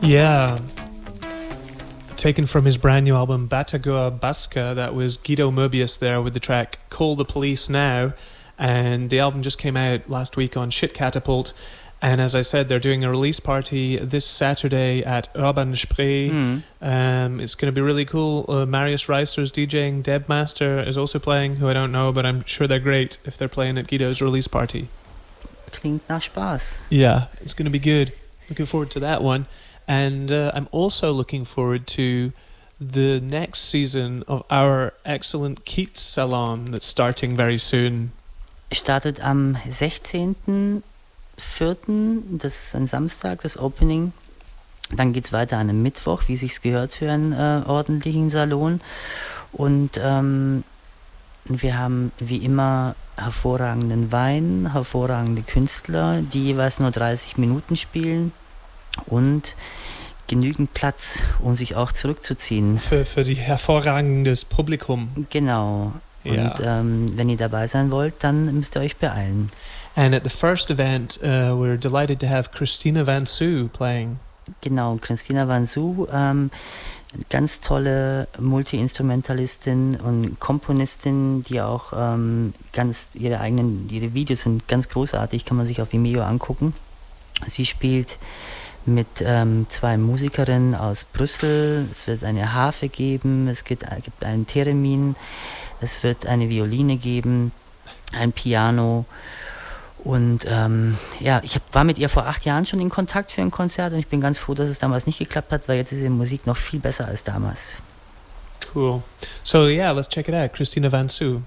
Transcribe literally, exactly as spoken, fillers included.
Yeah. Taken from his brand new album Batagua Basca, that was Guido Moebius there with the track Call the Police Now. And the album just came out last week on Shit Catapult. And as I said, they're doing a release party this Saturday at Urban Spree. Mm. Um, it's going to be really cool. Uh, Marius Reiser's DJing. Deb Master is also playing, who I don't know, but I'm sure they're great if they're playing at Guido's release party. Klingt nach Spaß. Yeah, it's going to be good. Looking forward to that one. And uh, I'm also looking forward to the next season of our excellent Keats Salon that's starting very soon. Startet am sechzehnten vierten Das ist ein Samstag, das Opening. Dann geht es weiter an einem Mittwoch, wie sich's gehört für einen äh, ordentlichen Salon. Und ähm, wir haben wie immer hervorragenden Wein, hervorragende Künstler, die jeweils nur dreißig Minuten spielen. Und genügend Platz, um sich auch zurückzuziehen. Für, für die hervorragendes Publikum. Genau. Ja. Und ähm, wenn ihr dabei sein wollt, dann müsst ihr euch beeilen. And at the first event, uh, we're delighted to have Christina Van Soo playing. Genau, Christina Van Soo, ähm, ganz tolle Multi-Instrumentalistin und Komponistin, die auch ähm, ganz ihre eigenen, ihre Videos sind ganz großartig, kann man sich auf Vimeo angucken. Sie spielt mit ähm, zwei Musikerinnen aus Brüssel. Es wird eine Harfe geben, es gibt, äh, gibt einen Theremin, es wird eine Violine geben, ein Piano. Und ähm, ja, ich hab, war mit ihr vor acht Jahren schon in Kontakt für ein Konzert und ich bin ganz froh, dass es damals nicht geklappt hat, weil jetzt ist ihre Musik noch viel besser als damals. Cool. So yeah, let's check it out. Christina Van Soo.